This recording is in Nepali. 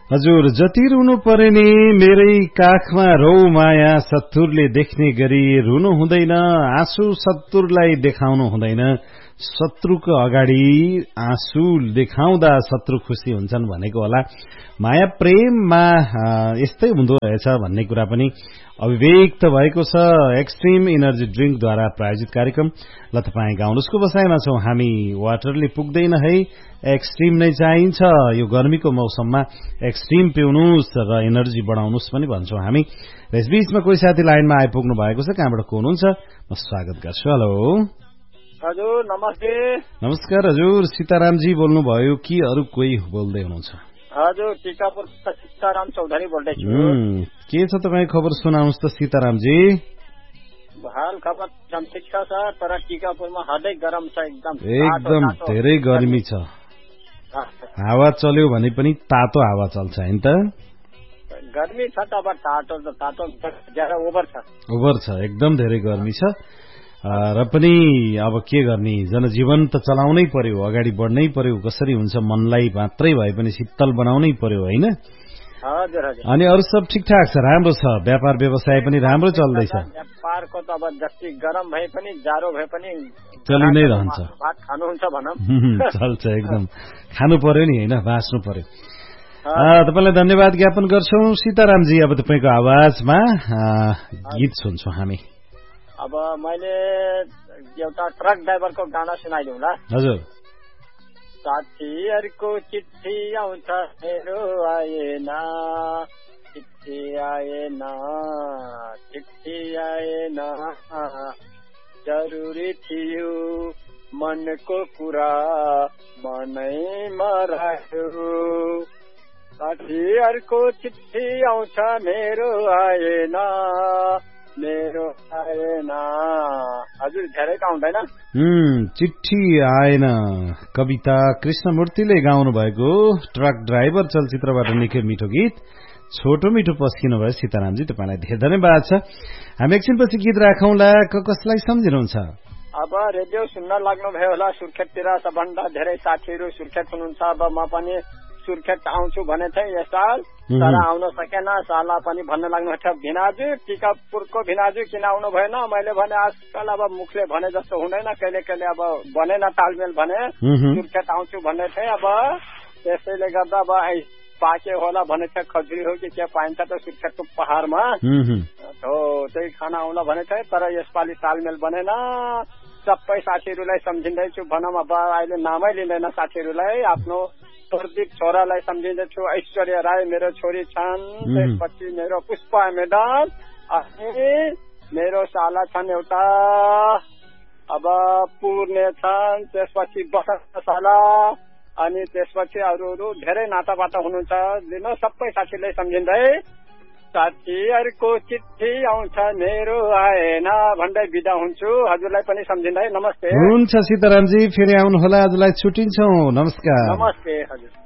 हजुर जति रुनु परे नि मेरै काखमा रौ माया सत्तुरले देख्ने गरी रुनु हुँदैन आँसु सत्तुरलाई देखाउनु हुँदैन शत्रुको अगाडि आँसु देखाउँदा शत्रु खुसी हुन्छन् भनेको होला माया प्रेममा यस्तै हुँदो रहेछ भन्ने कुरा पनि अभिव्यक्त भएको छ एक्सट्रिम एनर्जी ड्रिंकद्वारा प्रायोजित कार्यक्रम ल तपाईँ गाउनुसको बसाइमा छौं हामी वाटरले पुग्दैन है एक्सट्रिम नै चाहिन्छ यो गर्मीको मौसममा एक्सट्रिम पिउनुस् र एनर्जी बढाउनुस् पनि भन्छौं हामी यसबीचमा कोही साथी लाइनमा आइपुग्नु भएको छ कहाँबाट को हुनुहुन्छ म स्वागत गर्छु हेलो हजुर नमस्ते नमस्कार हजुर सीतारामजी बोल्नु भयो कि अरु कोही बोल्दै हुनुहुन्छ हजुर टिकापुर सीताराम चौधरी बोल्दैछु के छ तपाईँ खबर सुनाउनुस् त सीतारामजी हाल खबर ठिक छ सर तर टिकापुरमा हदै गरम छ एकदम धेरै गर्मी छ हावा चल्यो भने पनि तातो हावा चल्छ हैन त गर्मी छ त अब तातो ज्यादा ओभर छ एकदम धेरै गर्मी छ र पनि अब के गर्ने जनजीवन त चलाउनै पर्यो अगाडि बढ्नै पर्यो कसरी हुन्छ मनलाई मात्रै भए पनि शीतल बनाउनै पर्यो हैन अनि अरु सब ठिकठाक छ राम्रो छ व्यापार व्यवसाय पनि राम्रो चल्दैछ व्यापारको त अब जति गरम भए पनि जाडो भए पनि चलि नै रहन्छ भात खानुहुन्छ भनौं चल्छ एकदम खानु पर्यो नि हैन बाँच्नु पर्यो तपाईलाई धन्यवाद ज्ञापन गर्छौं सीतारामजी अब तपाईको आवाजमा गीत सुन्छौं हामी अब मैले एउटा ट्रक ड्राइभरको गाना सुनाइदिउँ ल हजुर साथीहरुको चिट्ठी आउँछ मेरो आएन चिट्ठी आएन जरुरी थियो मनको कुरा मनैमा राख्यो साथीहरुको चिट्ठी आउँछ मेरो आएन हजुर धेरै त आउँदैन चिट्ठी आएन कविता कृष्णमूर्तिले गाउनु भएको ट्रक ड्राइभर चलचित्रबाट निकै मिठो गीत छोटो मिठो पस्किनु भयो सीतारामजी तपाईलाई धेरै धन्यवाद छ हामी एकछिनपछि गीत राखौँला कसलाई सम्झिनुहुन्छ अब रेडियो सुन्न लाग्नु भयो होला सुर्खेततिर सबभन्दा धेरै साथीहरू सुर्खेत हुनुहुन्छ अब म पनि सुर्खेत आउँछु भने थिएँ यस साल तर आउन सकेन साला पनि भन्न लाग्नु थियो भिनाजु टिकापुरको भिनाजु किन आउनु भएन मैले भने आजकल अब मुखले भने जस्तो हुँदैन कहिले कहिले अब बनेन तालमेल भने सुर्खेत आउँछु भन्ने थिएँ अब त्यसैले गर्दा अब पाके होला भने थियो खजुरी हो कि के पाइन्छ त सुर्खेतको पहाड़मा हो त्यही खाना आउला भने थिएँ तर यसपालि तालमेल बनेन सबै साथीहरूलाई सम्झिँदैछु भनौँ अब अहिले नामै लिँदैन साथीहरूलाई आफ्नो प्रदीप छोरालाई सम्झिँदैछु ऐश्वर्या राई मेरो छोरी छन् त्यसपछि मेरो पुष्पा मेडम अनि मेरो साला छन् एउटा अब पूर्णे छन् त्यसपछि बसन्त साला अनि त्यसपछि अरू धेरै नाताबाट हुनुहुन्छ लिनु सबै साथीलाई सम्झिँदै साथीहरुको चिट्ठी आउँछ मेरो आएन भन्दै बिदा हुन्छु हजुरलाई पनि सम्झिँदै नमस्ते हुन्छ सीतारामजी फेरि आउनु होला आजलाई छुट्टिन्छौं नमस्कार नमस्ते हजुर